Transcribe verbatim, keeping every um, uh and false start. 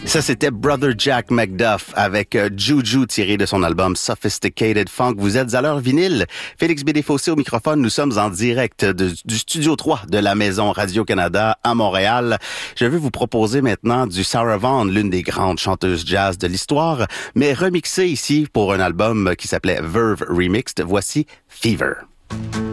Ça, c'était Brother Jack McDuff avec euh, Juju tiré de son album Sophisticated Funk. Vous êtes à l'heure vinyle. Félix Bédé-Fossé au microphone. Nous sommes en direct de, du Studio trois de la Maison Radio-Canada à Montréal. Je vais vous proposer maintenant du Sarah Vaughan, l'une des grandes chanteuses jazz de l'histoire, mais remixée ici pour un album qui s'appelait Verve Remixed. Voici Fever.